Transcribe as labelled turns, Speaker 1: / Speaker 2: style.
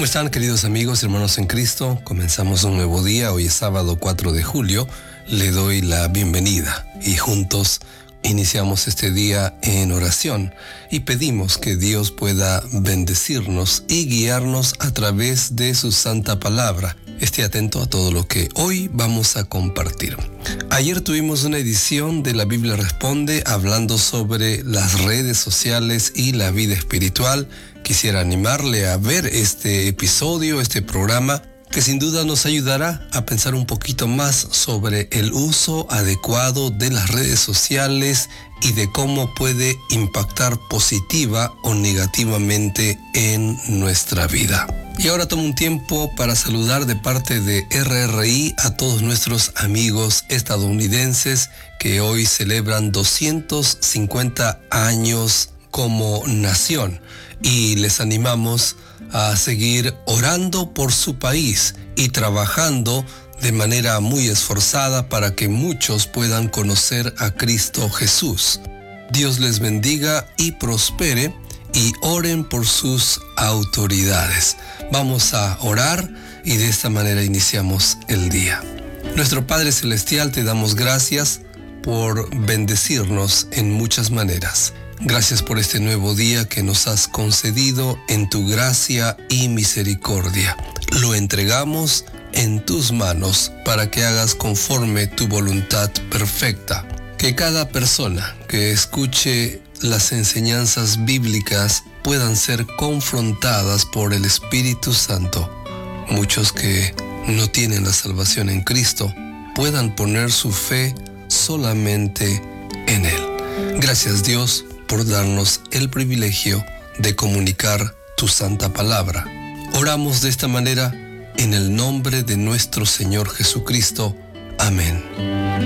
Speaker 1: ¿Cómo están, queridos amigos, hermanos en Cristo? Comenzamos un nuevo día, hoy es sábado 4 de julio. Le doy la bienvenida y juntos iniciamos este día en oración y pedimos que Dios pueda bendecirnos y guiarnos a través de su santa palabra. Esté atento a todo lo que hoy vamos a compartir. Ayer tuvimos una edición de La Biblia Responde hablando sobre las redes sociales y la vida espiritual. Quisiera animarle a ver este episodio, este programa, que sin duda nos ayudará a pensar un poquito más sobre el uso adecuado de las redes sociales y de cómo puede impactar positiva o negativamente en nuestra vida. Y ahora tomo un tiempo para saludar de parte de RRI a todos nuestros amigos estadounidenses que hoy celebran 250 años como nación, y les animamos a seguir orando por su país y trabajando de manera muy esforzada para que muchos puedan conocer a Cristo Jesús. Dios les bendiga y prospere, y oren por sus autoridades. Vamos a orar y de esta manera iniciamos el día. Nuestro Padre Celestial, te damos gracias por bendecirnos en muchas maneras. Gracias por este nuevo día que nos has concedido en tu gracia y misericordia. Lo entregamos en tus manos para que hagas conforme tu voluntad perfecta. Que cada persona que escuche las enseñanzas bíblicas puedan ser confrontadas por el Espíritu Santo. Muchos que no tienen la salvación en Cristo puedan poner su fe solamente en Él. Gracias, Dios, por darnos el privilegio de comunicar tu santa palabra. Oramos de esta manera en el nombre de nuestro Señor Jesucristo. Amén.